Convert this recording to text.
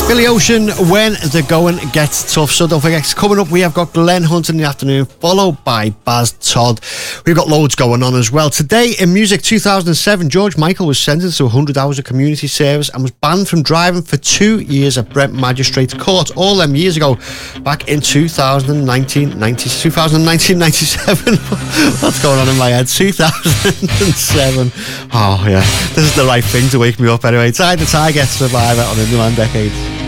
Billy Ocean, When the Going Gets Tough. So don't forget, coming up we have got Glenn Hunt in the afternoon, followed by Baz Todd. We've got loads going on as well. Today in music, 2007, George Michael was sentenced to 100 hours of community service and was banned from driving for 2 years at Brent Magistrates Court. All them years ago, back in 1997. What's going on in my head? 2007. Oh yeah, this is the right thing to wake me up anyway. It's Eye the Tiger, Survivor on In Demand Decades.